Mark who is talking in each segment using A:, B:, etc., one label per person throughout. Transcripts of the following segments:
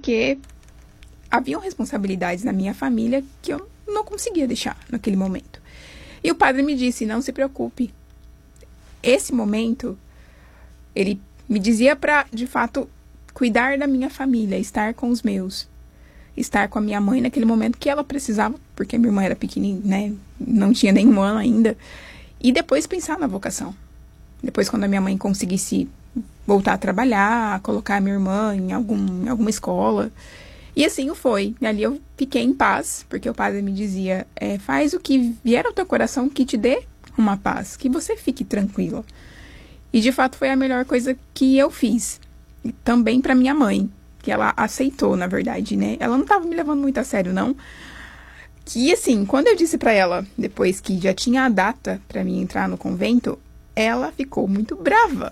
A: porque haviam responsabilidades na minha família que eu não conseguia deixar naquele momento. E o padre me disse, não se preocupe. Esse momento, ele me dizia para, de fato, cuidar da minha família, estar com os meus. Estar com a minha mãe naquele momento que ela precisava, porque a minha irmã era pequenininha, né? Não tinha nenhum ano ainda. E depois pensar na vocação. Depois, quando a minha mãe conseguisse voltar a trabalhar, colocar a minha irmã em alguma escola. E assim o foi. E ali eu fiquei em paz, porque o padre me dizia, faz o que vier ao teu coração que te dê uma paz, que você fique tranquila. E de fato foi a melhor coisa que eu fiz. E também para minha mãe, que ela aceitou, na verdade, né? Ela não estava me levando muito a sério, não. Que assim, quando eu disse para ela, depois que já tinha a data para mim entrar no convento, ela ficou muito brava.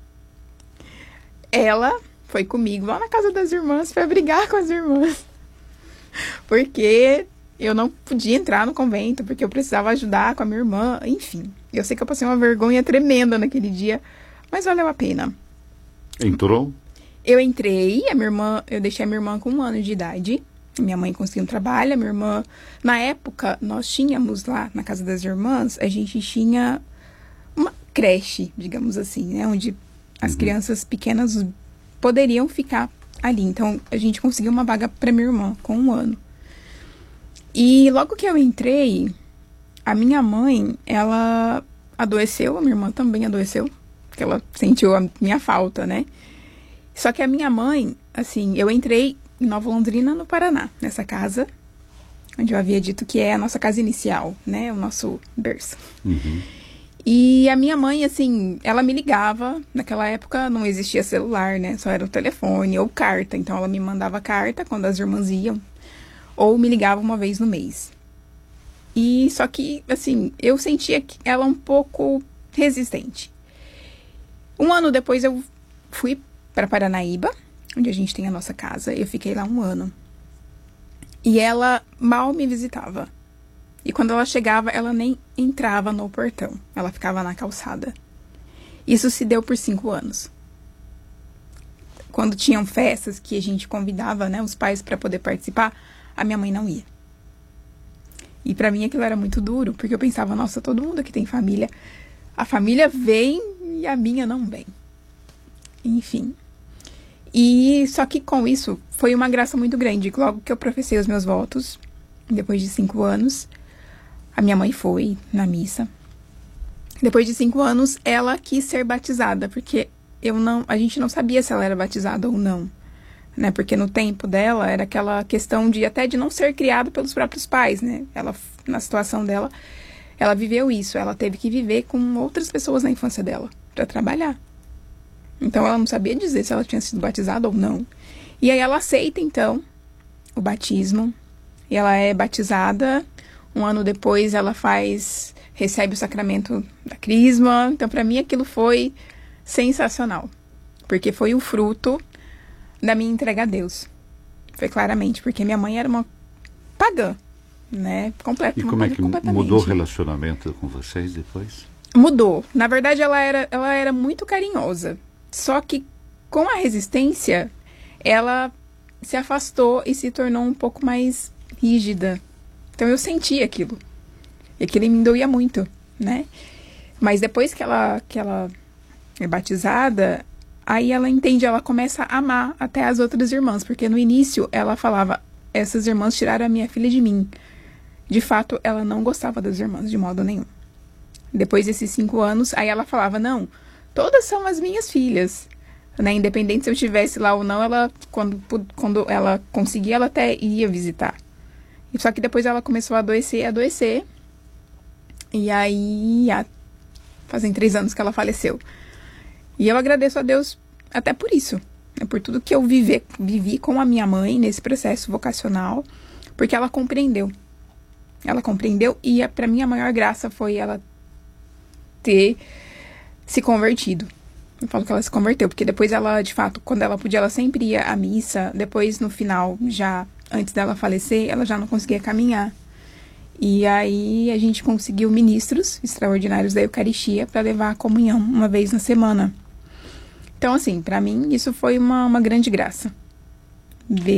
A: Ela foi comigo lá na casa das irmãs para brigar com as irmãs. Porque eu não podia entrar no convento, porque eu precisava ajudar com a minha irmã, enfim. Eu sei que eu passei uma vergonha tremenda naquele dia, mas valeu a pena.
B: Entrou?
A: Eu entrei, eu deixei a minha irmã com 1 ano de idade. Minha mãe conseguiu um trabalho, a minha irmã... Na época, nós tínhamos lá, na casa das irmãs, a gente tinha uma creche, digamos assim, né? Onde as crianças pequenas poderiam ficar ali. Então, a gente conseguiu uma vaga para minha irmã, com 1 ano. E logo que eu entrei, a minha mãe, ela adoeceu, a minha irmã também adoeceu, porque ela sentiu a minha falta, né? Só que a minha mãe, assim, eu entrei em Nova Londrina, no Paraná, nessa casa, onde eu havia dito que é a nossa casa inicial, né? O nosso berço. E a minha mãe, assim, ela me ligava, naquela época não existia celular, né? Só era o telefone ou carta, então ela me mandava carta quando as irmãs iam, ou me ligava uma vez no mês. E só que, assim, eu sentia ela um pouco resistente. 1 ano depois eu fui para Paranaíba, onde a gente tem a nossa casa. Eu fiquei lá 1 ano. E ela mal me visitava. E quando ela chegava, ela nem entrava no portão. Ela ficava na calçada. Isso se deu por 5 anos. Quando tinham festas que a gente convidava, né, os pais para poder participar, a minha mãe não ia. E para mim aquilo era muito duro, porque eu pensava, nossa, todo mundo aqui tem família. A família vem e a minha não vem. Enfim. E só que com isso foi uma graça muito grande. Logo que eu professei os meus votos, depois de 5 anos, a minha mãe foi na missa. Depois de 5 anos, ela quis ser batizada, porque a gente não sabia se ela era batizada ou não, né? Porque no tempo dela era aquela questão de até de não ser criada pelos próprios pais, né? Ela, na situação dela, ela viveu isso. Ela teve que viver com outras pessoas na infância dela para trabalhar. Então, ela não sabia dizer se ela tinha sido batizada ou não. E aí, ela aceita, então, o batismo. E ela é batizada. 1 ano depois, ela recebe o sacramento da crisma. Então, para mim, aquilo foi sensacional. Porque foi o fruto da minha entrega a Deus. Foi claramente. Porque minha mãe era uma pagã, né?
B: E como é que mudou o relacionamento com vocês depois?
A: Mudou. Na verdade, ela era muito carinhosa. Só que com a resistência, ela se afastou e se tornou um pouco mais rígida. Então eu senti aquilo. E aquilo me doía muito, né? Mas depois que ela é batizada, aí ela entende, ela começa a amar até as outras irmãs. Porque no início ela falava, essas irmãs tiraram a minha filha de mim. De fato, ela não gostava das irmãs de modo nenhum. Depois desses 5 anos, aí ela falava, não, todas são as minhas filhas, né? Independente se eu estivesse lá ou não, ela, quando ela conseguia, ela até ia visitar. Só que depois ela começou a adoecer. E aí, fazem 3 anos que ela faleceu. E eu agradeço a Deus até por isso, né? Por tudo que eu vivi com a minha mãe nesse processo vocacional, porque ela compreendeu. Ela compreendeu e para mim a maior graça foi ela ter se convertido. Eu falo que ela se converteu, porque depois ela, de fato, quando ela podia, ela sempre ia à missa. Depois, no final, já antes dela falecer, ela já não conseguia caminhar. E aí a gente conseguiu ministros extraordinários da Eucaristia para levar a comunhão uma vez na semana. Então, assim, para mim, isso foi uma grande graça.